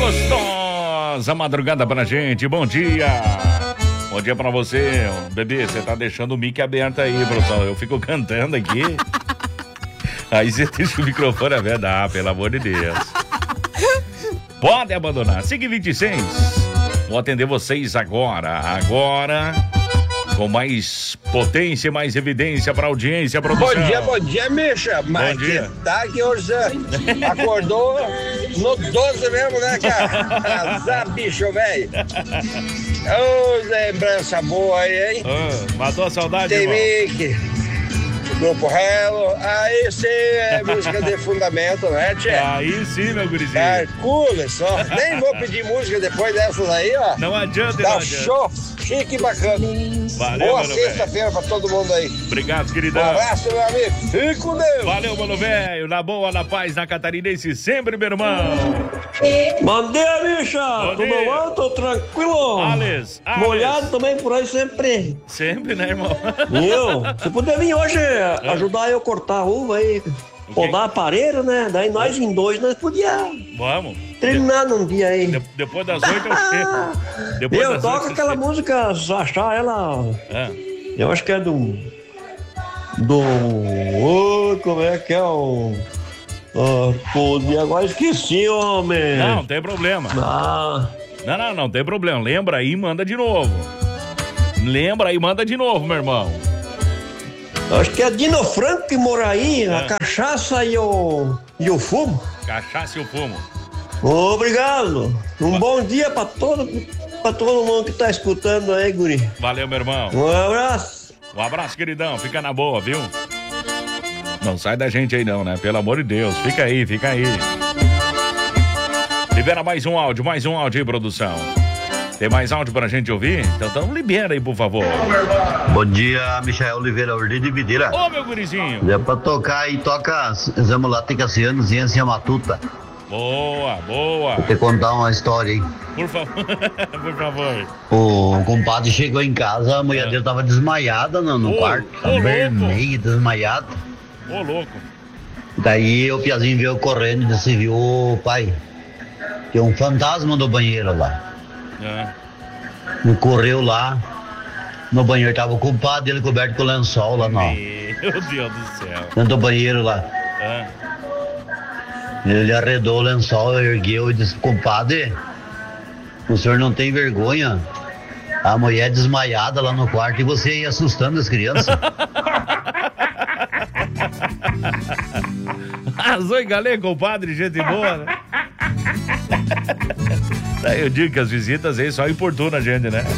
gostosa madrugada pra gente, bom dia. Bom dia pra você, bebê, você tá deixando o mic aberto aí, produção, eu fico cantando aqui. Aí você deixa o microfone aberto, pelo amor de Deus. Pode abandonar, siga 26. Vou atender vocês agora, com mais potência e mais evidência pra audiência, produção. Bom dia, Misha. Mas bom dia. Que tá que hoje acordou no 12 mesmo, né, cara? Azar, bicho, velho. Ô, lembrança boa aí, hein? Matou a saudade, Tem irmão. Mickey, Grupo Hello. Aí sim é música de fundamento, né, tia? Aí sim, meu gurizinho. Hercules, só. Nem vou pedir música depois dessas aí, ó. Não adianta, Tá não adianta. show, chique e bacana. Valeu, Boa mano, sexta-feira pra todo mundo aí. Obrigado, Um queridão. abraço, meu amigo. Fique com Deus. Valeu, mano velho. Na boa, na paz, na catarinense, sempre, meu irmão. Bom dia, bicha! Bom Tudo dia. bom? Tô tranquilo? Alex. Molhado também por aí sempre. Sempre, né, irmão? Eu, se puder vir hoje ajudar eu a cortar a uva aí, podar aparelho, né? Daí nós em dois, nós podíamos Vamos. terminar num dia aí. Depois das 8 eu chego. Depois Eu das toco 8 aquela chego. música, se achar ela, Ah, eu acho que é como é que é o... Pô, agora esqueci, homem. não, tem problema. Não tem problema. Lembra aí e manda de novo. Lembra aí e manda de novo, meu irmão. Acho que é Dino Franco e Moraí, a cachaça e o fumo. Cachaça e o fumo. Obrigado. Um bom dia pra todo mundo que tá escutando aí, guri. Valeu, meu irmão. Um abraço. Um abraço, queridão. Fica na boa, viu? Não sai da gente aí não, né? Pelo amor de Deus. Fica aí. Libera mais um áudio aí, produção. Tem mais áudio pra gente ouvir? Então libera aí, por favor. Bom dia, Michael Oliveira, Ordem de Videira. Ô, meu gurizinho. É pra tocar aí, toca Zamulata e Cassiano, Ciência Matuta. Boa. Vou te contar uma história aí. Por favor, por favor. O compadre chegou em casa, a mulher dele tava desmaiada no quarto, tava vermelha, desmaiada. Ô, louco. Daí o piazinho veio correndo e disse, viu, pai, tem um fantasma no banheiro lá. E correu lá, no banheiro tava o compadre dele coberto com lençol lá, não. Meu Deus do céu. Dentro do banheiro lá. Ah. Ele arredou o lençol, ergueu e disse, compadre, o senhor não tem vergonha? A mulher desmaiada lá no quarto e você aí assustando as crianças. Arrasou em galego, compadre, gente boa, né? Daí eu digo que as visitas aí só importunam a gente, né?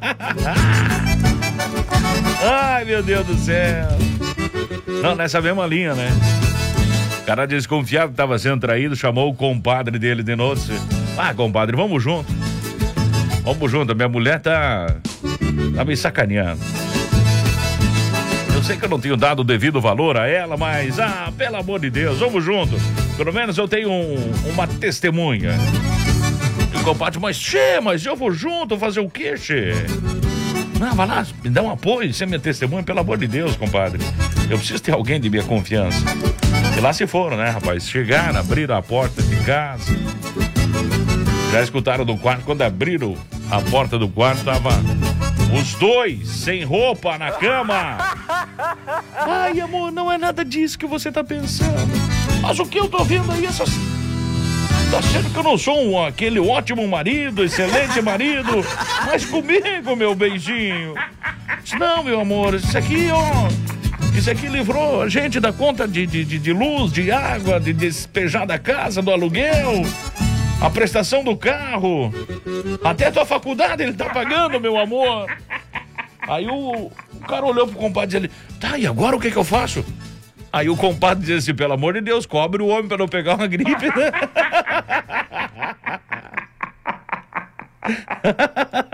Ai, meu Deus do céu. Não, nessa mesma linha, né? O cara desconfiado que estava sendo traído, chamou o compadre dele de novo. Disse, compadre, vamos junto. Minha mulher tá me sacaneando. Eu sei que eu não tenho dado o devido valor a ela, mas, pelo amor de Deus, vamos junto. Pelo menos eu tenho uma testemunha. E o compadre, mas eu vou junto fazer o quê, che? Não, vai lá, me dá um apoio, você é minha testemunha, pelo amor de Deus, compadre. Eu preciso ter alguém de minha confiança. E lá se foram, né, rapaz? Chegaram, abriram a porta de casa. Já escutaram do quarto, quando abriram a porta do quarto, tava os dois sem roupa na cama. Ai, amor, não é nada disso que você tá pensando. Mas o que eu tô vendo aí, tá sendo que eu não sou aquele ótimo marido, excelente marido, mas comigo, meu beijinho. Não, meu amor, isso aqui livrou a gente da conta de luz, de água, de despejar da casa, do aluguel, a prestação do carro, até a tua faculdade ele tá pagando, meu amor. Aí o cara olhou pro compadre e disse, tá, e agora o que eu faço? Aí o compadre disse assim, pelo amor de Deus, cobre o homem pra não pegar uma gripe, né?